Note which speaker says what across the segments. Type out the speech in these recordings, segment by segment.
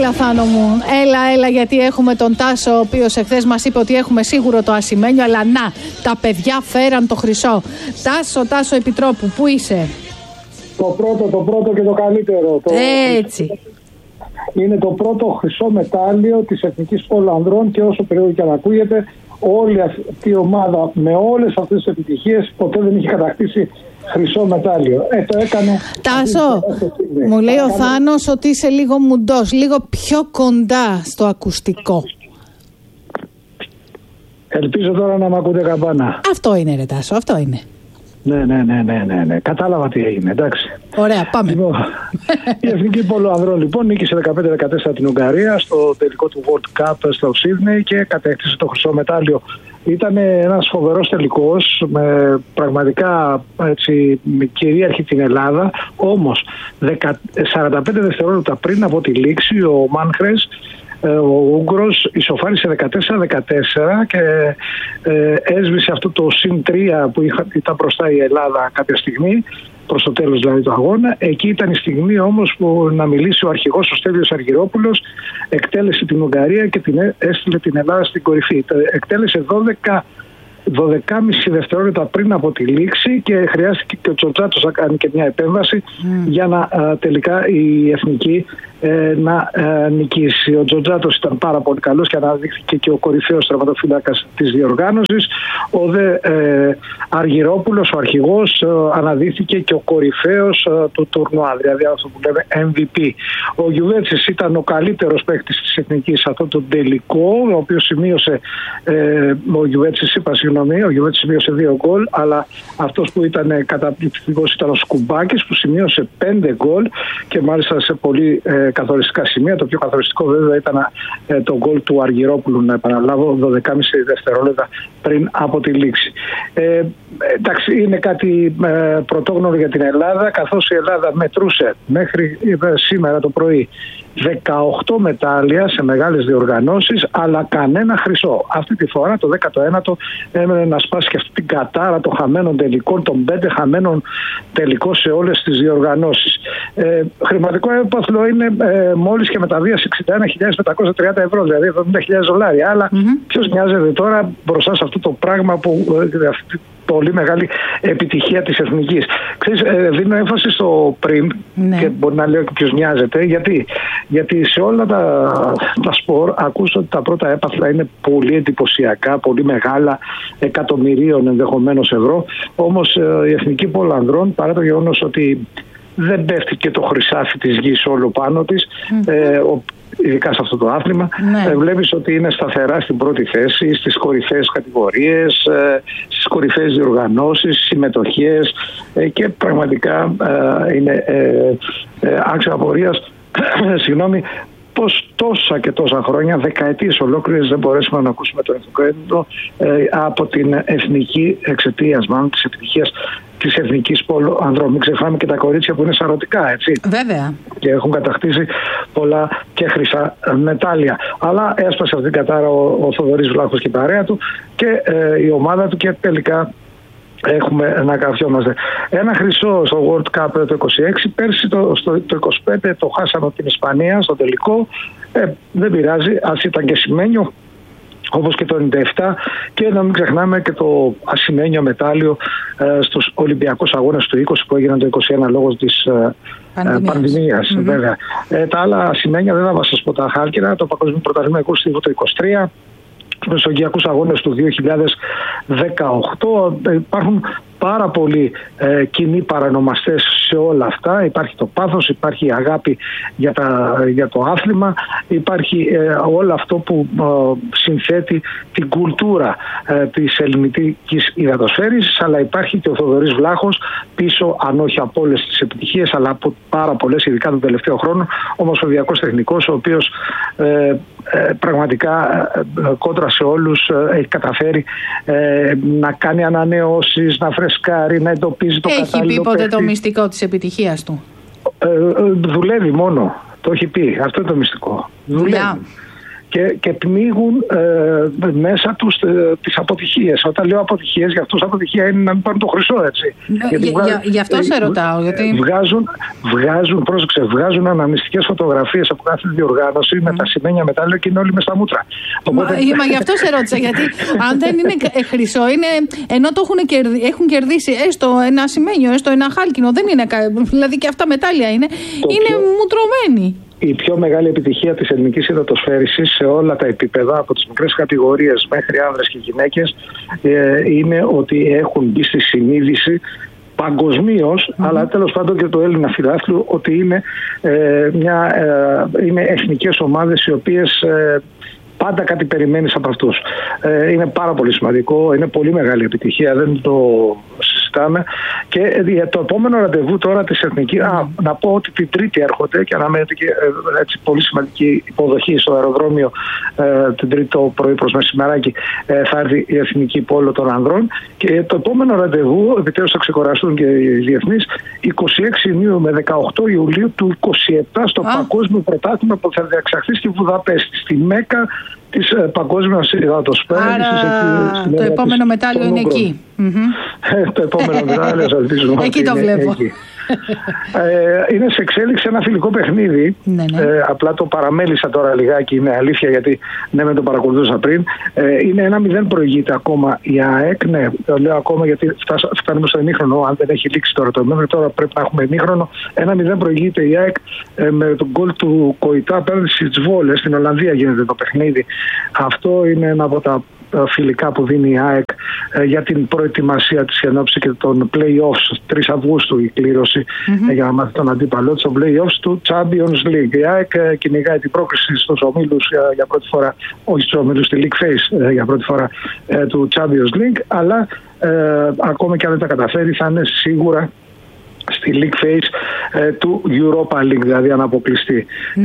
Speaker 1: Έλα Θάνο μου, έλα γιατί έχουμε τον Τάσο, ο οποίος εχθές μας είπε ότι έχουμε σίγουρο το ασημένιο, αλλά να, τα παιδιά φέραν το χρυσό. Τάσο Επιτρόπου, πού είσαι?
Speaker 2: Το πρώτο και το καλύτερο.
Speaker 1: Έτσι.
Speaker 2: Είναι το πρώτο χρυσό μετάλλιο της Εθνικής Πόλου Ανδρών και όσο περίοδο και αν ακούγεται, όλη αυτή η ομάδα με όλες αυτές τις επιτυχίες ποτέ δεν είχε κατακτήσει χρυσό μετάλλιο. Το έκανε.
Speaker 1: Τάσο, μου λέει ο Θάνος ότι είσαι λίγο μουντός, λίγο πιο κοντά στο ακουστικό.
Speaker 2: Ελπίζω τώρα να μ' ακούτε καμπάνα.
Speaker 1: Αυτό είναι ρε Τάσο, αυτό είναι.
Speaker 2: Ναι. Κατάλαβα τι έγινε, εντάξει.
Speaker 1: Ωραία, πάμε.
Speaker 2: Λοιπόν, η Εθνική Πόλο Ανδρών λοιπόν νίκησε 15-14 την Ουγγαρία στο τελικό του World Cup στο Σίδνεϊ και κατέκτησε το χρυσό μετάλλιο. Ήταν ένας φοβερός τελικός, με πραγματικά έτσι, κυρίαρχη την Ελλάδα, όμως 45 δευτερόλεπτα πριν από τη λήξη ο Μάνχρες, ο Ούγγρος, ισοφάρισε 14-14 και έσβησε αυτό το συν 3 που ήταν μπροστά η Ελλάδα κάποια στιγμή, προς το τέλος δηλαδή του αγώνα. Εκεί ήταν η στιγμή όμως που να μιλήσει ο αρχηγός, ο Στέλιος Αργυρόπουλος, εκτέλεσε την Ουγγαρία και έστειλε την Ελλάδα στην κορυφή. Εκτέλεσε 12,5 δευτερόλεπτα πριν από τη λήξη και χρειάστηκε και ο Τζοτζάτος να κάνει και μια επέμβαση για να τελικά η Εθνική να νικήσει. Ο Τζοτζάτος ήταν πάρα πολύ καλός και αναδείχθηκε και ο κορυφαίος τερματοφύλακας της διοργάνωσης. Ο δε Αργυρόπουλος, ο αρχηγός, αναδείχθηκε και ο κορυφαίος του τουρνουά, δηλαδή αυτό που λέμε MVP. Ο Γιουβέτσης ήταν ο καλύτερος παίκτης της Εθνικής σε αυτό το τελικό, ο οποίος σημείωσε, ο Γιουβέτσης σημείωσε 2 γκολ, αλλά αυτός που ήταν καταπληκτικός ήταν ο Σκουμπάκης που σημείωσε 5 γκολ και μάλιστα σε πολύ καθοριστικά σημεία. Το πιο καθοριστικό βέβαια ήταν το γκολ του Αργυρόπουλου, να επαναλάβω, 12,5 δευτερόλεπτα πριν από τη λήξη. Εντάξει, είναι κάτι πρωτόγνωρο για την Ελλάδα, καθώς η Ελλάδα μετρούσε μέχρι σήμερα το πρωί 18 μετάλλια σε μεγάλες διοργανώσεις, αλλά κανένα χρυσό. Αυτή τη φορά το 19ο έμενε να σπάσει και αυτή την κατάρα των χαμένων τελικών, των 5 χαμένων τελικών σε όλες τις διοργανώσεις. Χρηματικό έπαθλο είναι μόλις και μεταβίαση 61.730 ευρώ, δηλαδή 70.000 δολάρια. Αλλά ποιος νοιάζεται τώρα μπροστά σε αυτό το πράγμα που πολύ μεγάλη επιτυχία της Εθνικής. Ξέρεις, δίνω έμφαση στο πριν και μπορεί να λέω και ποιος νοιάζεται. Γιατί σε όλα τα σπορ ακούς ότι τα πρώτα έπαθλα είναι πολύ εντυπωσιακά, πολύ μεγάλα, εκατομμυρίων ενδεχομένως ευρώ. Όμως η Εθνική Πόλο Ανδρών, παρά το γεγονός ότι δεν πέφτει και το χρυσάφι της γης όλο πάνω της, ειδικά σε αυτό το άθλημα, βλέπεις ότι είναι σταθερά στην πρώτη θέση, στις κορυφαίες κατηγορίες, στις κορυφαίες διοργανώσεις, συμμετοχές και πραγματικά είναι άξιο απορίας πως τόσα και τόσα χρόνια, δεκαετίες ολόκληρες, δεν μπορέσουμε να ακούσουμε το εθνικό έντονο από την Εθνική εξαιτίας μάλλον της επιτυχίας της Εθνικής Πόλου Ανδρών. Μην ξεχνάμε και τα κορίτσια που είναι σαρωτικά, έτσι.
Speaker 1: Βέβαια. Και
Speaker 2: έχουν κατακτήσει πολλά και χρυσά μετάλλια. Αλλά έσπασε αυτήν την κατάρα ο Θοδωρής Βλάχος και η παρέα του και η ομάδα του και τελικά έχουμε να καφιόμαστε. Ένα χρυσό στο World Cup το 26, πέρσι το 25 το χάσαμε από την Ισπανία στο τελικό. Δεν πειράζει, ας ήταν και σημαίνιο, όπως και το 97, και να μην ξεχνάμε και το ασημένιο μετάλλιο στους Ολυμπιακούς Αγώνες του 20 που έγιναν το 21 λόγω της πανδημίας. Βέβαια. Τα άλλα ασημένια δεν θα σας πω τα χάλκινα, το Παγκοσμίο Πρωταθλητικό Στίβο το 23, στους Μεσογειακούς Αγώνες του 2018. Υπάρχουν πάρα πολλοί κοινοί παρανομαστές σε όλα αυτά. Υπάρχει το πάθος, υπάρχει η αγάπη για το άθλημα, υπάρχει όλο αυτό που συνθέτει την κουλτούρα της ελληνικής υδατοσφαίρησης, αλλά υπάρχει και ο Θοδωρής Βλάχος πίσω, αν όχι από όλες τις επιτυχίες, αλλά από πάρα πολλές, ειδικά τον τελευταίο χρόνο, ομοσπονδιακός τεχνικός, ο οποίος πραγματικά κόντρα σε όλους έχει καταφέρει να κάνει ανανεώσεις, να φρεσκάρει, να εντοπίζει το κατάλληλο.
Speaker 1: Έχει πει ποτέ το μυστικό της επιτυχίας του?
Speaker 2: Δουλεύει μόνο. Το έχει πει. Αυτό είναι το μυστικό. Δουλεύει. και πνίγουν μέσα τους τις αποτυχίες. Όταν λέω αποτυχίες, για αυτούς αποτυχία είναι να μην πάρουν το χρυσό, έτσι.
Speaker 1: Γι' αυτό σε ρωτάω. Γιατί...
Speaker 2: βγάζουν αναμνηστικές φωτογραφίες από κάθε διοργάνωση με τα σημαίνια μετάλλια και είναι όλοι μες στα μούτρα.
Speaker 1: Μα γι' αυτό σε ρώτησα, γιατί αν δεν είναι χρυσό, είναι, ενώ το έχουν κερδίσει έστω ένα σημαίνιο, έστω ένα χάλκινο, δεν είναι, δηλαδή και αυτά μετάλλια είναι μουτρωμένοι. Η
Speaker 2: πιο μεγάλη επιτυχία της ελληνικής υδατοσφαίρισης σε όλα τα επίπεδα, από τις μικρές κατηγορίες μέχρι άνδρες και γυναίκες, είναι ότι έχουν μπει στη συνείδηση παγκοσμίως, αλλά τέλος πάντων και το Έλληνα φιλάθλου, ότι είναι εθνικές ομάδες οι οποίες πάντα κάτι περιμένεις από αυτούς. Είναι πάρα πολύ σημαντικό, είναι πολύ μεγάλη επιτυχία, δεν το συζητάμε. Και το επόμενο ραντεβού τώρα της εθνικής, να πω ότι την Τρίτη έρχονται και αναμένεται και έτσι πολύ σημαντική υποδοχή στο αεροδρόμιο την Τρίτη το πρωί προς μεσημεράκι, θα έρθει η εθνική πόλο των ανδρών. Και το επόμενο ραντεβού, επιτέλους θα ξεκοραστούν και οι διεθνείς, 26 Ιουνίου με 18 Ιουλίου του 27 στο Παγκόσμιο Πρωτάθλημα που θα διαξαχθεί στη Βουδαπέστη, στη Μέκα της παγκόσμιας υδατοσφαίρισης.
Speaker 1: Άρα το επόμενο μετάλλιο είναι εκεί.
Speaker 2: Το επόμενο μετάλλιο σας ελπίζουμε.
Speaker 1: Εκεί το βλέπω.
Speaker 2: Είναι σε εξέλιξη ένα φιλικό παιχνίδι. Απλά το παραμέλησα τώρα λιγάκι, είναι αλήθεια, γιατί με το παρακολουθούσα πριν. Είναι 1-0 προηγείται ακόμα η ΑΕΚ. Ναι, το λέω ακόμα γιατί φτάνουμε στο ημίχρονο. Αν δεν έχει λήξει τώρα το ημίχρονο, τώρα πρέπει να έχουμε ημίχρονο. 1-0 προηγείται η ΑΕΚ με τον γκολ του Κοϊτά απέναντι στις Βόλες. Στην Ολλανδία γίνεται το παιχνίδι. Αυτό είναι ένα από τα φιλικά που δίνει η ΑΕΚ για την προετοιμασία της ενόψη και των play-offs. 3 Αυγούστου η κλήρωση για να μάθει τον αντίπαλό της, των play-offs του Champions League. Η ΑΕΚ κυνηγάει την πρόκριση στους ομίλους για πρώτη φορά, όχι στους ομίλους, στη League Phase για πρώτη φορά του Champions League, αλλά ακόμα και αν δεν τα καταφέρει θα είναι σίγουρα στη League Phase του Europa League, δηλαδή αν αποκλειστεί.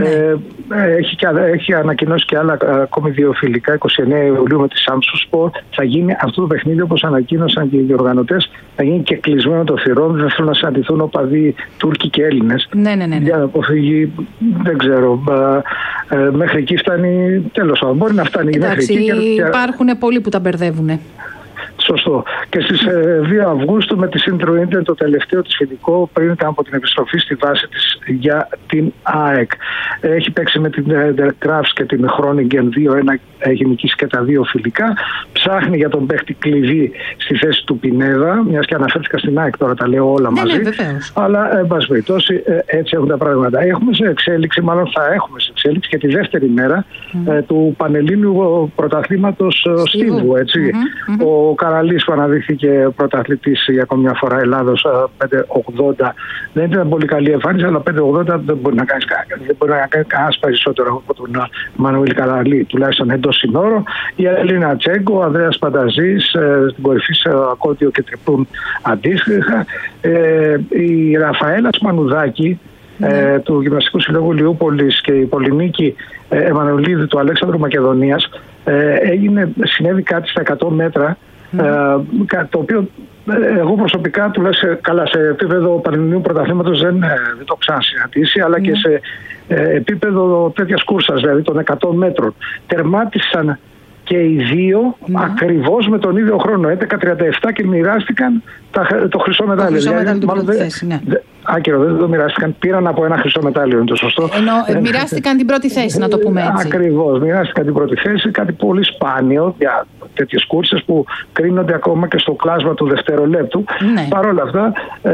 Speaker 2: Έχει ανακοινώσει και άλλα ακόμη 2 φιλικά. 29 Ιουλίου με τη Samsung Sport θα γίνει αυτό το παιχνίδι, όπως ανακοίνωσαν και οι διοργανωτές, θα γίνει και κλεισμένο το θυρών. Δεν θέλουν να συναντηθούν οπαδοί Τούρκοι και Έλληνες. Για να αποφύγει, δεν ξέρω, μέχρι εκεί φτάνει. Τέλος πάντων, μπορεί να φτάνει μέχρι εκεί.
Speaker 1: Υπάρχουν πολλοί που τα μπερδεύουν.
Speaker 2: Σωστό. Και στις 2 Αυγούστου με τη Σύντρο Ίντερ το τελευταίο της φιλικό πριν ήταν από την επιστροφή στη βάση της για την ΑΕΚ. Έχει παίξει με την Κραφς και την Χρόνιγκεν 2-1, έχει νικήσει και τα 2 φιλικά. Ψάχνει για τον παίχτη κλειδί στη θέση του Πινέδα, μιας και αναφέρθηκα στην ΑΕΚ, τώρα τα λέω όλα μαζί. Αλλά εν πάση περιπτώσει έτσι έχουν τα πράγματα. Έχουμε σε εξέλιξη, μάλλον θα έχουμε σε εξέλιξη και τη δεύτερη μέρα του Πανελλήνιου Πρωταθλήματος Στίβου. Ο Καραλής που αναδείχθηκε πρωταθλητής για ακόμη μια φορά Ελλάδος 5-80. Δεν ήταν πολύ καλή εμφάνιση, αλλά 5-80 δεν μπορεί να κάνει κανένας περισσότερο από τον Μανουήλ Καραλή, τουλάχιστον εντός συνόρων. Η Ελίνα Τσέγκο, ο Ανδρέας Πανταζής στην κορυφή σε ακόρντιο και τριπλούν αντίστοιχα. Η Ραφαέλα Μανουδάκη του Γυμναστικού Συλλόγου Λιούπολης και η Πολυνίκη Εμμανουηλίδη του Αλέξανδρου Μακεδονίας, συνέβη κάτι στα 100 μέτρα, το οποίο εγώ προσωπικά, τουλάχιστον καλά σε επίπεδο Πανελληνίου Πρωταθλήματος δεν το ξανασυναντήσει, αλλά και σε επίπεδο τέτοιας κούρσας, δηλαδή των 100 μέτρων. Τερμάτισαν και οι δύο ακριβώς με τον ίδιο χρόνο, 11:37, και μοιράστηκαν το χρυσό μετάλλιο. Άκυρο, δεν το μοιράστηκαν. Πήραν από ένα χρυσό μετάλλιο, είναι το σωστό.
Speaker 1: Ενώ μοιράστηκαν την πρώτη θέση, να το πούμε έτσι.
Speaker 2: Ακριβώς, μοιράστηκαν την πρώτη θέση. Κάτι πολύ σπάνιο για τέτοιες κούρσες που κρίνονται ακόμα και στο κλάσμα του δευτερολέπτου. Παρ' όλα αυτά,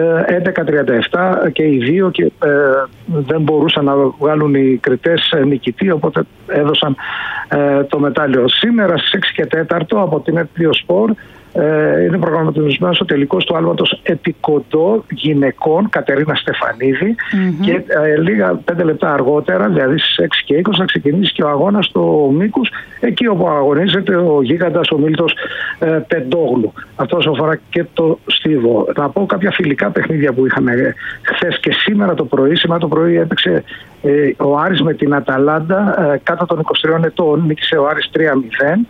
Speaker 2: 11:37 και οι δύο, και δεν μπορούσαν να βγάλουν οι κριτές νικητή, οπότε έδωσαν το μετάλλιο. Σήμερα στις 6:04 από την Epdio-Sport είναι προγραμματισμένος ο τελικός του άλματος επικοντό γυναικών Κατερίνα Στεφανίδη, και λίγα 5 λεπτά αργότερα, δηλαδή στις 6:20, θα ξεκινήσει και ο αγώνας στο μήκους, εκεί όπου αγωνίζεται ο γίγαντας ο Μίλτος Πεντόγλου. Αυτό αφορά και το Στίβο. Να πω κάποια φιλικά παιχνίδια που είχαμε χθες και σήμερα το πρωί. Σήμερα το πρωί έπαιξε ο Άρης με την Αταλάντα κάτω των 23 ετών, νίκησε ο Άρης 3-0.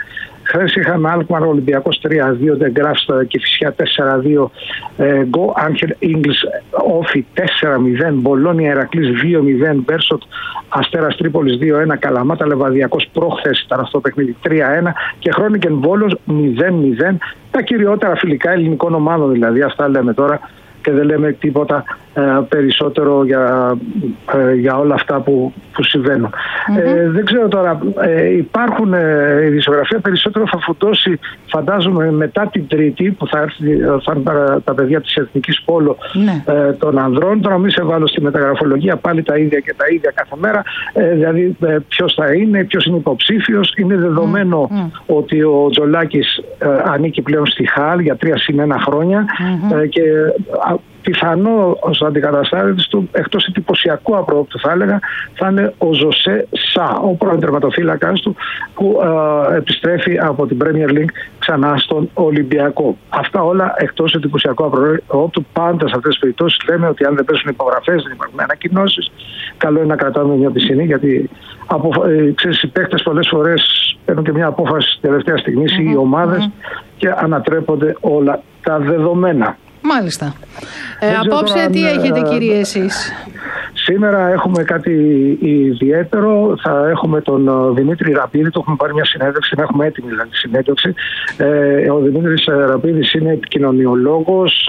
Speaker 2: Χθες είχαμε Αλκμαρ Ολυμπιακός 3-2, Ντεγκράφ στα Κηφισιά 4-2, Γκο Άγχελ Ίγκλς Όφι 4-0, Μπολόνια Ηρακλής 2-0, Μπέρσοτ Αστέρας Τρίπολης 2-1, Καλαμάτα Λεβαδιακός προχθές ήταν αυτό το παιχνίδι 3-1 και Χρόνικεν Βόλος 0-0. Τα κυριότερα φιλικά ελληνικών ομάδων δηλαδή, αυτά λέμε τώρα και δεν λέμε τίποτα περισσότερο για όλα αυτά που συμβαίνουν. Δεν ξέρω τώρα, υπάρχουν η δισογραφία περισσότερο θα φουντώσει, φαντάζομαι, μετά την Τρίτη που θα έρθουν τα παιδιά της Εθνικής Πόλο των ανδρών. Τώρα μην σε βάλω στη μεταγραφολογία πάλι τα ίδια και τα ίδια κάθε μέρα, δηλαδή ποιος θα είναι, ποιος είναι υποψήφιος. Είναι δεδομένο ότι ο Τζολάκης ανήκει πλέον στη ΧΑΛ για 3 συν 1 χρόνια και πιθανό ως αντικαταστάτης του, εκτός εντυπωσιακού απρόπτου θα έλεγα, θα είναι ο Ζωσέ Σα, ο πρώην τερματοφύλακας του, που επιστρέφει από την Premier League ξανά στον Ολυμπιακό. Αυτά όλα εκτός εντυπωσιακού απρόπτου. Πάντα σε αυτές τις περιπτώσεις λέμε ότι αν δεν πέσουν υπογραφές, δεν υπάρχουν ανακοινώσεις. Καλό είναι να κρατάμε μια πισινή, γιατί ξέρεις, οι παίκτες πολλές φορές παίρνουν και μια απόφαση τελευταία στιγμή οι ομάδες και ανατρέπονται όλα τα δεδομένα.
Speaker 1: Μάλιστα. Απόψε τι έχετε κύριε εσείς?
Speaker 2: Σήμερα έχουμε κάτι ιδιαίτερο. Θα έχουμε τον Δημήτρη Ραπίδη, το έχουμε πάρει μια συνέντευξη, την έχουμε έτοιμη δηλαδή συνέντευξη. Ο Δημήτρης Ραπίδης είναι επικοινωνιολόγος,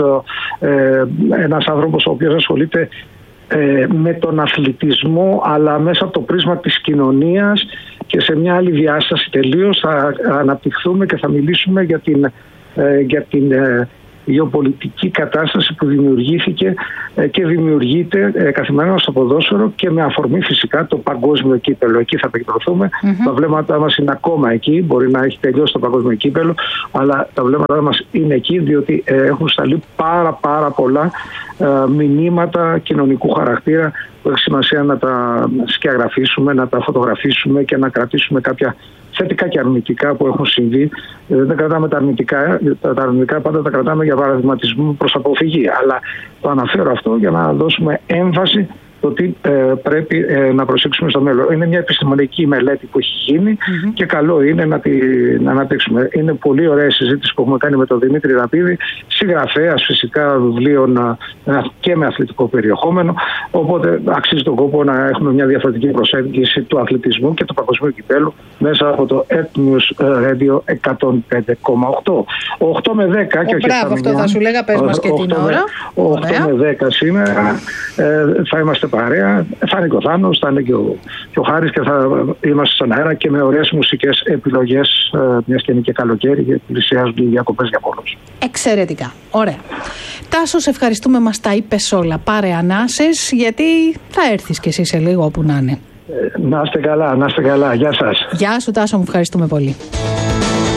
Speaker 2: ένας άνθρωπος ο οποίος ασχολείται με τον αθλητισμό, αλλά μέσα από το πρίσμα της κοινωνίας, και σε μια άλλη διάσταση τελείως θα αναπτυχθούμε και θα μιλήσουμε για την γεωπολιτική κατάσταση που δημιουργήθηκε και δημιουργείται καθημερινά στο ποδόσφαιρο, και με αφορμή φυσικά το παγκόσμιο κύπελλο. Εκεί θα επικεντρωθούμε. Τα βλέμματά μας είναι ακόμα εκεί. Μπορεί να έχει τελειώσει το παγκόσμιο κύπελλο, αλλά τα βλέμματά μας είναι εκεί, διότι έχουν σταλεί πάρα πολλά μηνύματα κοινωνικού χαρακτήρα που έχει σημασία να τα σκιαγραφίσουμε, να τα φωτογραφίσουμε και να κρατήσουμε κάποια θετικά και αρνητικά που έχουν συμβεί. Δεν κρατάμε τα αρνητικά. Τα αρνητικά πάντα τα κρατάμε για παραδειγματισμό προς αποφυγή. Αλλά το αναφέρω αυτό για να δώσουμε έμφαση το τι πρέπει να προσέξουμε στο μέλλον. Είναι μια επιστημονική μελέτη που έχει γίνει και καλό είναι να την αναπτύξουμε. Είναι πολύ ωραία η συζήτηση που έχουμε κάνει με τον Δημήτρη Ραπίδη, συγγραφέας φυσικά βιβλίων και με αθλητικό περιεχόμενο. Οπότε αξίζει τον κόπο να έχουμε μια διαφορετική προσέγγιση του αθλητισμού και του παγκοσμίου κυπέλλου μέσα από το News Radio 105,8. 8 με 10 και όχι 7
Speaker 1: μπράβο, αυτό θα σου λέγα, πες μας και την ώρα.
Speaker 2: 8 με 10 σήμερα θα είμαστε παρέα. Θα είναι και ο Θάνος, θα είναι και ο Χάρης, και θα είμαστε στον αέρα και με ωραίες μουσικές επιλογές, μιας και είναι και καλοκαίρι και πλησιάζουν οι διακοπές για πολλούς.
Speaker 1: Εξαιρετικά. Ωραία. Τάσο, σε ευχαριστούμε, μας τα είπες όλα. Πάρε ανάσες, γιατί θα έρθεις κι εσύ σε λίγο όπου να είναι.
Speaker 2: Να είστε καλά, να είστε καλά. Γεια σας.
Speaker 1: Γεια σου Τάσο, μου ευχαριστούμε πολύ.